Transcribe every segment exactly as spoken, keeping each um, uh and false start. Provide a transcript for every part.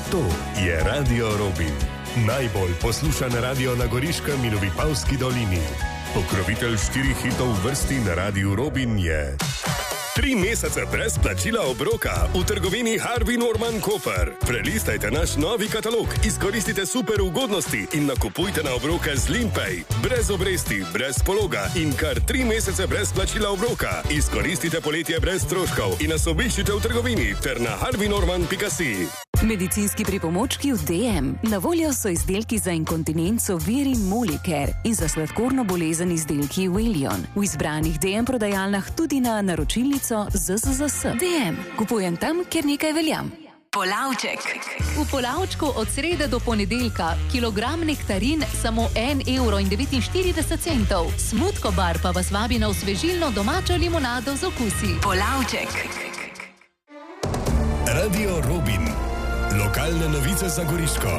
To je Radio Robin. Najbolj poslušan radio na Goriškem in v Vipavski dolini. Pokrovitelj štirih hitov v vrsti na Radiu Robin je... Tri mesece brez plačila obroka v trgovini Harvey Norman Koper. Prelistajte naš novi katalog, izkoristite super ugodnosti in nakupujte na obroke z Limpay. Brez obresti, brez pologa in kar tri mesece brez plačila obroka. Izkoristite poletje brez stroškov in nas obiščite v trgovini ter na harvey norman pika si. Medicinski pripomočki v D M. Na voljo so izdelki za inkontinenco Vir in Molicare in za sladkorno bolezen izdelki Velion. V izbranih D M prodajalnah tudi na naročilnico Z Z Z S. D M. Kupujem tam, kjer nekaj veljam. Polavček. V Polavčku od srede do ponedeljka kilogram nektarin samo en evro in devetinštirideset centov. Smutko bar pa vas vabi na osvežilno domačo limonado z okusi. Polavček. Radio Robin. Lokalne novice za Goriško.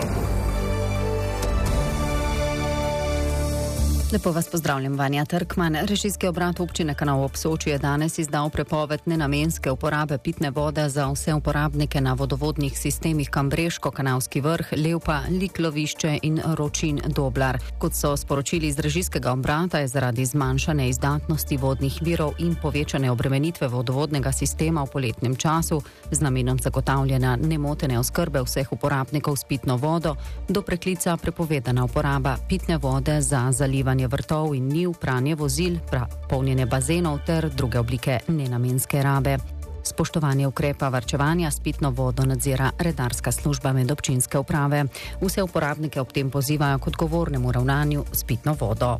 Lepo vas pozdravljam, Vanja Trkman. Režijski obrat občine Kanal ob Soči je danes izdal prepoved nenamenske uporabe pitne vode za vse uporabnike na vodovodnih sistemih Kambreško, Kanalski vrh, Levpa, Liklovišče in Ročin Doblar. Kot so sporočili iz režijskega obrata, je zaradi zmanjšane izdatnosti vodnih virov in povečane obremenitve vodovodnega sistema v poletnem času z namenom zagotavljanja nemotene oskrbe vseh uporabnikov s pitno vodo do preklica prepovedana uporaba pitne vode za zalivanje vrtov in njiv, pranje vozil, polnjenje bazenov ter druge oblike nenamenske rabe. Spoštovanje ukrepa varčevanja s pitno vodo nadzira redarska služba medobčinske uprave. Vse uporabnike ob tem pozivajo k odgovornemu ravnanju s pitno vodo.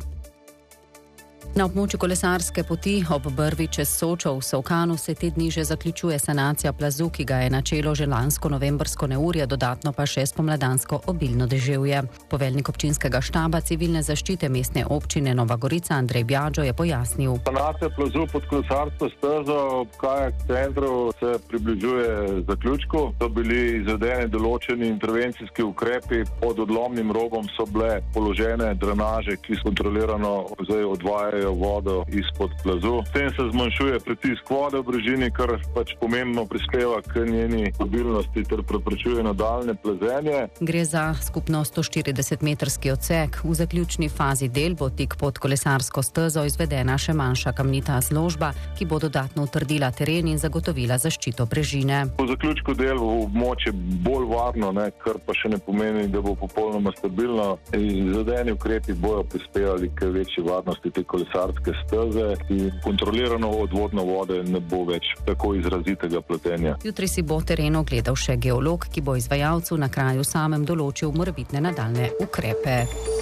Na območju kolesarske poti ob Brvi čez Sočo v Solkanu se te dni že zaključuje sanacija plazu, ki ga je načelo že lansko novembrsko neurje, dodatno pa še spomladansko obilno deževje. Poveljnik občinskega štaba civilne zaščite mestne občine Nova Gorica Andrej Bjađo je pojasnil. Sanacija plazu pod kolesarsko stezo ob kajak centru se približuje zaključku. So bili izvedeni določeni intervencijski ukrepi, pod odlomnim robom so bile položene drenaže, ki kontrolirano zdaj odvajajo vodo izpod plazu. S tem se zmanjšuje pritisk vode v brežini, kar pač pomembno prispeva k njeni stabilnosti ter preprečuje nadaljnje plazenje. Gre za skupno sto štirideset metrski odsek. V zaključni fazi del bo tik pod kolesarsko stezo izvedena še manjša kamnita zložba, ki bo dodatno utrdila teren in zagotovila zaščito brežine. Po zaključku del v območje bolj varno, ne, kar pa še ne pomeni, da bo popolnoma stabilno. Izvedeni ukrepi bojo prispevali k večji varnosti te kolesarske steze in kontrolirano odvodno vode ne bo več tako izrazitega pletenja. Jutri si bo teren ogledal še geolog, ki bo izvajalcu na kraju samem določil morebitne nadaljne ukrepe.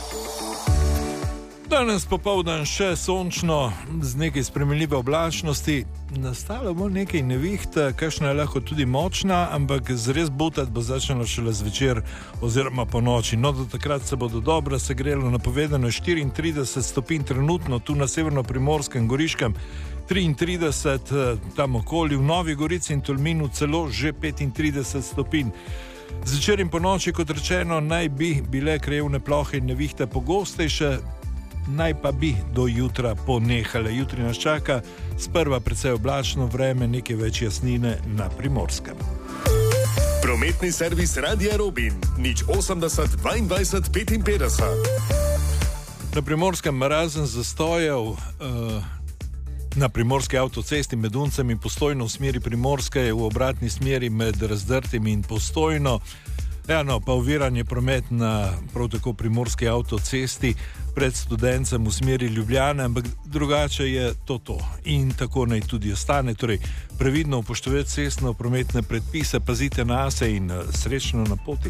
Danes popoldan še sončno, z nekaj spremenljive oblačnosti. Nastalo bo nekaj neviht, kakšna je lahko tudi močna, ampak zres butati bo začelo šele zvečer oziroma po noči. No, do takrat se bodo dobro segrelo, napovedano štiriintrideset stopinj trenutno tu na severno-primorskem Goriškem, triintrideset tam okoli, v Novi Gorici in Tolminu celo že petintrideset stopinj. Zvečer in po noči, kot rečeno, naj bi bile krajevne plohe in nevihte pogostejše, naj pa bi do jutra ponehale. Jutri nas čaka sprva precej oblačno vreme, nekaj več jasnine na Primorskem. Prometni servis Radia Robin, nič osemdeset dvaindvajset petinpetdeset. Na Primorskem razen zastojev uh, na primorski avtocesti med Uncem in Postojno v smeri Primorske, v obratni smeri med Razdrtim in Postojno. Ja, no, pa oviranje promet na prav tako primorski avtocesti pred Studencem v smeri Ljubljane, ampak drugače je to to. In tako naj tudi ostane. Torej, previdno upoštevati cestno-prometne predpise, pazite nase in srečno na poti.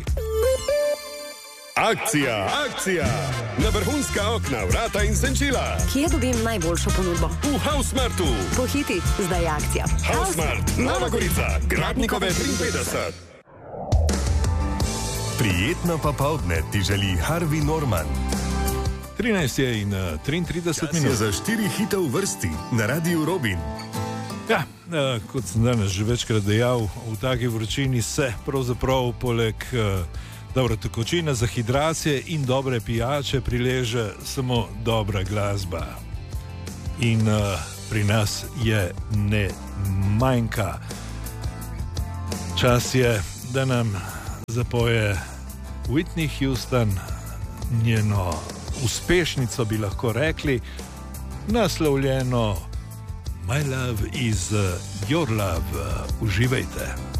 Akcija, akcija! Na vrhunska okna, vrata in senčila. Kje dobim najboljšo ponudbo? V Hausmartu. Pohiti, zdaj je akcija. Hausmart, Nova Gorica, Gradnikove triinpetdeset. Prijetno popoldne ti želi Harvey Norman. trinajst je in triintrideset minut. Čas je za štiri hite v vrsti na Radiu Robin. Ja, kot sem danes že večkrat dejal, v taki vročini se pravzaprav poleg dobre tekočine za hidracije in dobre pijače prileže samo dobra glasba. In uh, pri nas je ne manjka. Čas je, da nam zapoje Whitney Houston, njeno uspešnico bi lahko rekli, naslovljeno My Love is Your Love. Uživajte.